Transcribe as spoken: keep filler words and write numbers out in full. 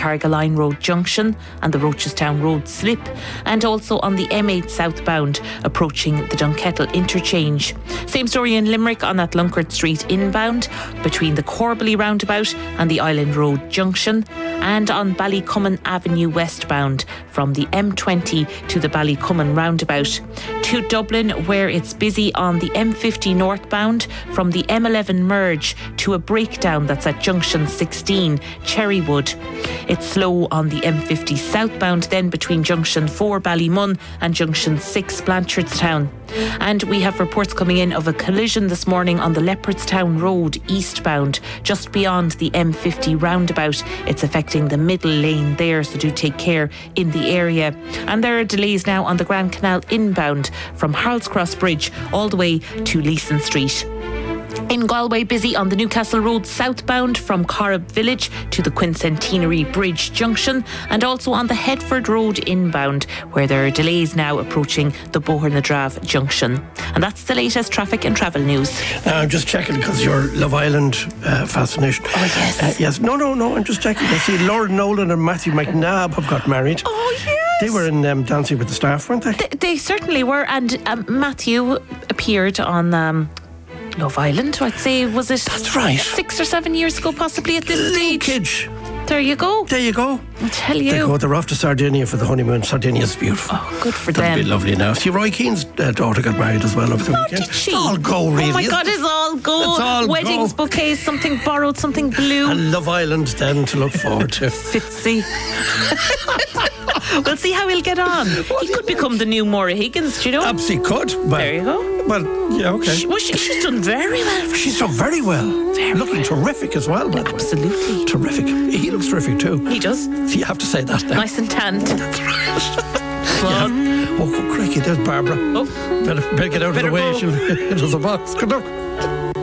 Carrigaline Road Junction and the Rochestown Road Slip, and also on the M eight southbound approaching the Dunkettle interchange. Same story in Limerick on that Lunkard Street inbound between the Corbally roundabout and the Island Road Junction, and on Ballycummin Avenue westbound from the M twenty to the Ballycummin roundabout. To Dublin, where it's busy on the M fifty northbound from the M eleven merge to a breakdown that's at junction sixteen, Cherrywood. It's slow on the M fifty southbound then between junction four, Ballymun, and junction six, Blanchardstown. And we have reports coming in of a collision this morning on the Leopardstown Road eastbound, just beyond the M fifty roundabout. It's affecting the middle lane there, so do take care in the area. And there are delays now on the Grand Canal inbound from Harles Cross Bridge all the way to Leeson Street. In Galway, busy on the Newcastle Road southbound from Corrib Village to the Quincentenary Bridge Junction, and also on the Headford Road inbound, where there are delays now approaching the Boher-na-Drave Junction. And that's the latest traffic and travel news. Now, I'm just checking because your Love Island uh, fascination. Oh, yes. Uh, yes. No, no, no, I'm just checking. I see Lauren Nolan and Matthew McNabb have got married. Oh, yes. They were in um, Dancing with the Stars, weren't they? They, they certainly were. And um, Matthew appeared on Um, Love Island, I'd say, was it? That's right. Six or seven years ago, possibly at this stage. Linkage. There you go. There you go. I tell you. They go, they're off to Sardinia for the honeymoon. Sardinia's beautiful. Oh, good for That'd them. be lovely now. See, Roy Keane's uh, daughter got married as well over the Oh, weekend. did she? It's all go, really. Oh my isn't God, it? it's all go. It's all Weddings, go. bouquets, something borrowed, something blue. And Love Island then to look forward to. Fitzy. We'll see how he'll get on. He could become the new Maura Higgins, do you know? Absolutely could. Well, There you go. Well, yeah, okay. She, well, she, she's done very well. For She's done very well. Very Looking well. terrific as well, by the way. Absolutely. Terrific. He looks terrific too. He does. See, you have to say that now. Nice and tanned. Yeah. Oh, crikey, there's Barbara. Oh. Better, better get out Better of the way. go. She'll hit us a box. Good luck.